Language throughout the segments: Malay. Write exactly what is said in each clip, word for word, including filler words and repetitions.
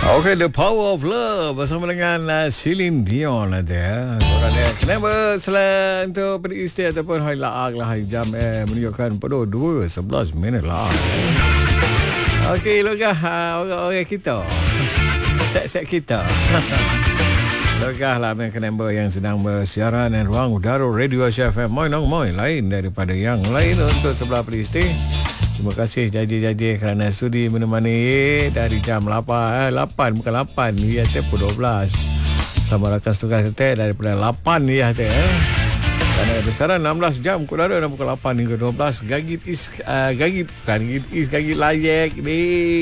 Okay, The Power of Love bersama dengan uh, Celine Dion ada ya. Korang dia kenapa selain untuk peristi ataupun hari laak lah hari jam eh menunjukkan pada dua sebelas minit lah. Okey, logah uh, orang-orang kita. Set-set kita. Logah lah main kenapa yang sedang bersiaran dan ruang udara Radio Asia F M. Moin nong moin lain daripada yang lain untuk sebelah peristi. Terima kasih janji-janji kerana sudi menemani dari jam lapan, eh, lapan bukan lapan, ya pukul dua belas. Sama rakan tugas kita daripada lapan ya teh. Eh. Kerana besaran enam belas jam kudara dan pukul lapan hingga dua belas gagit is uh, gagit bukan gagit is gagit layak ni.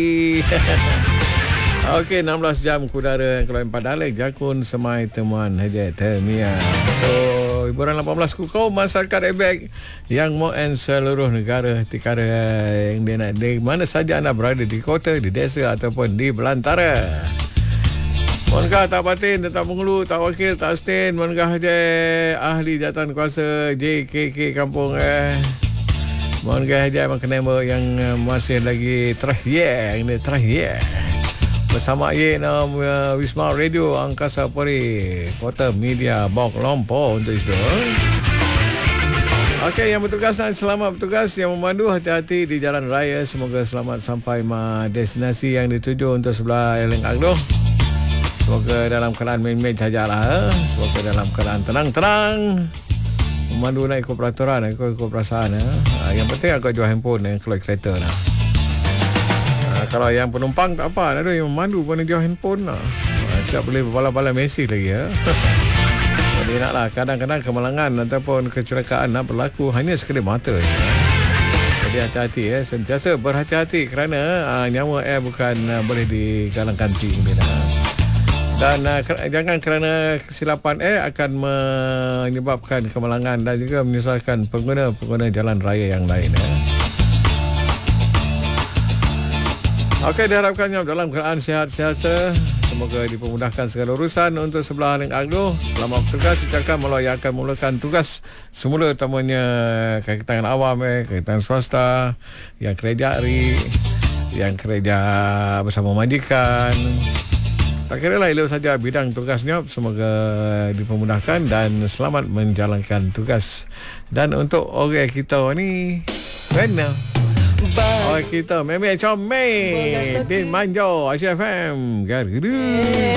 Okey, enam belas jam kudara yang keluar empat dalek jakun semai temuan haja termia. So, hiburan lapan belas kuku masyarakat Ebek yang moen seluruh negara tikara yang dia nak di mana saja anda berada di kota, di desa ataupun di belantara. Monkah tak batin, tak mengeluh, tak wakil, tak stain, monkah je ahli jawatan kuasa J K K kampung eh. Monkah je makan yang masih lagi terakhir, ini terakhir. Bersama ye nama uh, Wisma Radio Angkasa Puri Kota Media Bok Lompo untuk itu. Okey, yang bertugas dan selamat bertugas, yang memandu hati-hati di jalan raya. Semoga selamat sampai ma destinasi yang dituju untuk sebelah Eleng Agdo. Semoga dalam keadaan main-main sajalah. Eh? Semoga dalam keadaan tenang-tenang. Memandu nak ikut peraturan, ikut-ikut perasaan. Eh? Yang penting aku jual handphone eh, keluar kereta nah. Kalau yang penumpang tak apa, ada yang memandu pun dia jual handphone lah. Siap boleh bala-bala mesej lagi ya. Jadi naklah kadang-kadang kemalangan ataupun kecelakaan nak berlaku hanya sekedip mata ya. Jadi hati-hati ya, sentiasa berhati-hati kerana uh, nyawa air bukan uh, boleh digalang-ganti dia. Dan uh, ker- jangan kerana kesilapan air akan menyebabkan kemalangan dan juga menyusahkan pengguna-pengguna jalan raya yang lain ya. Okey, diharapkannya dalam keadaan sihat-sihat. Semoga dipermudahkan segala urusan untuk sebelah Ling Agdo. Selamat bertugas. Ucapkan malah yang akan memulakan tugas semula utamanya kaitan awam, eh, kaitan swasta, yang kerja hari, yang kerja bersama majikan. Tak kira lah elok saja bidang tugasnya. Semoga dipermudahkan dan selamat menjalankan tugas. Dan untuk orang kita ni, mana? Oh kita memang comel di Manjo Asia F M. Garu.